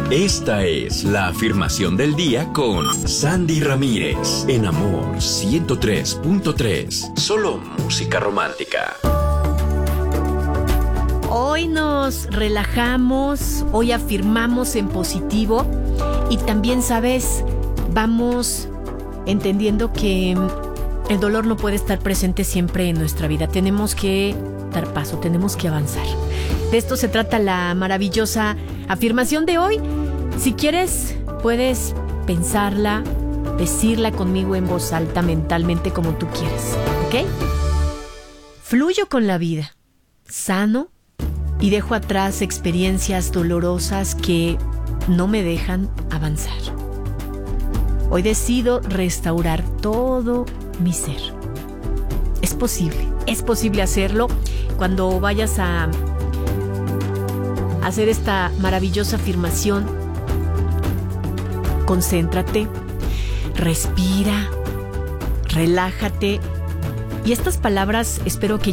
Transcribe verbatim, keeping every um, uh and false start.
Esta es la afirmación del día con Sandy Ramírez en Amor ciento tres punto tres. Solo música romántica. Hoy nos relajamos, hoy afirmamos en positivo y también, ¿sabes? Vamos entendiendo que el dolor no puede estar presente siempre en nuestra vida. Tenemos que dar paso, tenemos que avanzar. De esto se trata la maravillosa afirmación de hoy. Si quieres, puedes pensarla, decirla conmigo en voz alta, mentalmente, como tú quieras, ¿ok? Fluyo con la vida, sano, y dejo atrás experiencias dolorosas que no me dejan avanzar. Hoy decido restaurar todo mi ser. Es posible, es posible hacerlo. Cuando vayas a hacer esta maravillosa afirmación, concéntrate, respira, relájate. Y estas palabras espero que